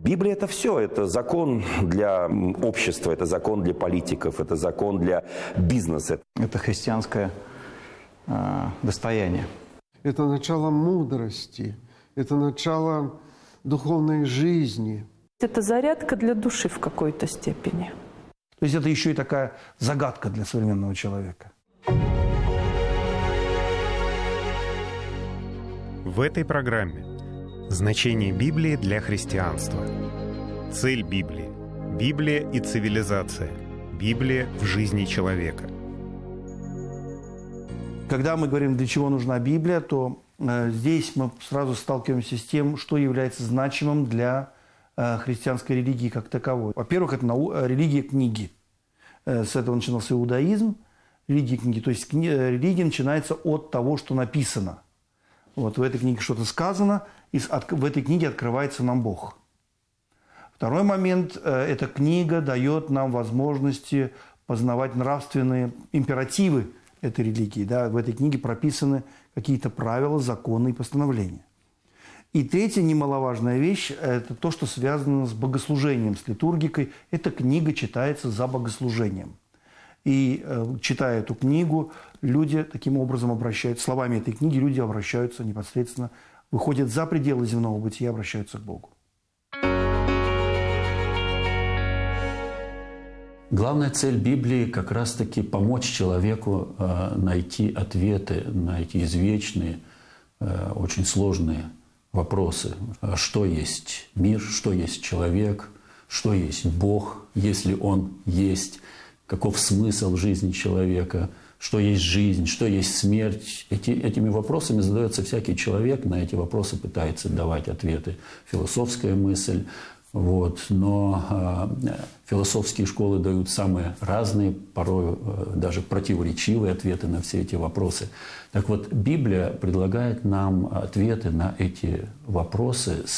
Библия – это все. Это закон для общества, это закон для политиков, это закон для бизнеса. Это христианское достояние. Это начало мудрости, это начало духовной жизни. Это зарядка для души в какой-то степени. То есть это еще и такая загадка для современного человека. В этой программе значение Библии для христианства. Цель Библии. Библия и цивилизация. Библия в жизни человека. Когда мы говорим, для чего нужна Библия, то здесь мы сразу сталкиваемся с тем, что является значимым для христианской религии как таковой. Во-первых, это религия книги. С этого начинался иудаизм, религия книги. То есть религия начинается от того, что написано. Вот в этой книге что-то сказано, и в этой книге открывается нам Бог. Второй момент – эта книга дает нам возможности познавать нравственные императивы этой религии. Да? В этой книге прописаны какие-то правила, законы и постановления. И третья немаловажная вещь – это то, что связано с богослужением, с литургикой. Эта книга читается за богослужением. И читая эту книгу, люди таким образом обращаются, словами этой книги люди обращаются непосредственно, выходят за пределы земного бытия и обращаются к Богу. Главная цель Библии как раз-таки помочь человеку найти ответы на эти извечные, очень сложные вопросы. Что есть мир, что есть человек, что есть Бог, если Он есть, каков смысл жизни человека, что есть жизнь, что есть смерть. Этими вопросами задается всякий человек, на эти вопросы пытается давать ответы философская мысль. Но философские школы дают самые разные, порой даже противоречивые ответы на все эти вопросы. Так вот, Библия предлагает нам ответы на эти вопросы